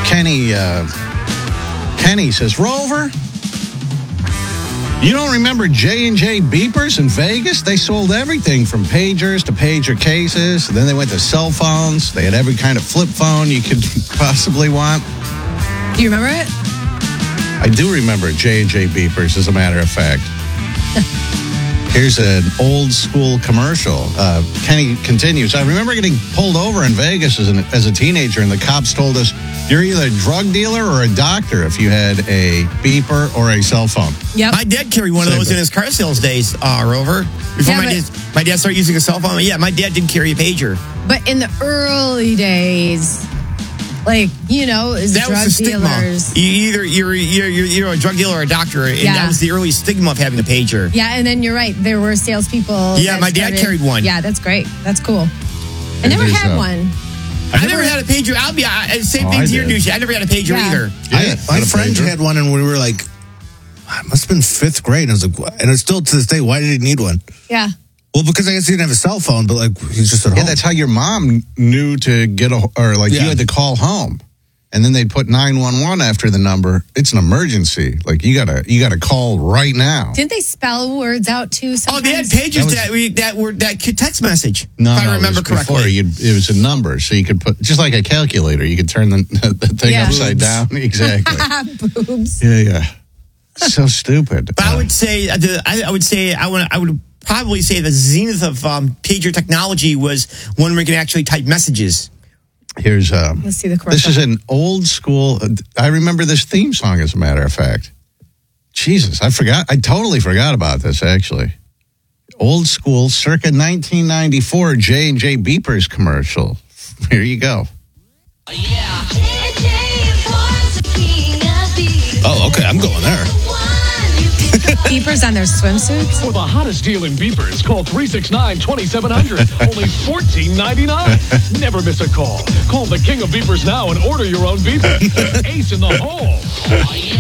Kenny says, Rover, you don't remember J&J beepers in Vegas? They sold everything from pagers to pager cases. Then they went to cell phones. They had every kind of flip phone you could possibly want. Do you remember it? I do remember J&J beepers, as a matter of fact. Here's an old school commercial. Kenny continues. I remember getting pulled over in Vegas as a teenager, and the cops told us, you're either a drug dealer or a doctor if you had a beeper or a cell phone. Yep. My dad carried one of those in his car sales days, Rover. Before my dad started using a cell phone. Yeah, my dad did carry a pager. But in the early days, like, as that drug was the dealers. Stigma. You're a drug dealer or a doctor, and that was the early stigma of having a pager. Yeah, and then you're right. There were salespeople. Yeah, my dad carried one. Yeah, that's great. That's cool. I never had one. I never had a pager. Same thing to your douche. I never had a pager either. Yeah, my friend had one, and we were like, it must have been 5th grade. And I was like, and it's still to this day, why did he need one? Yeah. Well, because I guess he didn't have a cell phone, but like he's just at home. Yeah, that's how your mom knew to get you had to call home. And then they put 911 after the number. It's an emergency. Like you gotta call right now. Didn't they spell words out too? Sometimes? Oh, they had pages that text message. No, if I remember correctly. It was a number, so you could put just like a calculator. You could turn the thing upside down. Exactly. Boobs. Yeah. So stupid. But I would say I would probably say the zenith of pager technology was when we can actually type messages. Here's let's see the commercial. This is an old school. I remember this theme song, as a matter of fact. Jesus, I totally forgot about this, actually. Old school, circa 1994 J&J Beepers commercial. Here you go. Oh, okay, I'm going there. Beepers on their swimsuits? For the hottest deal in beepers, call 369-2700. Only $14.99. Never miss a call. Call the king of beepers now and order your own beeper. Ace in the hole.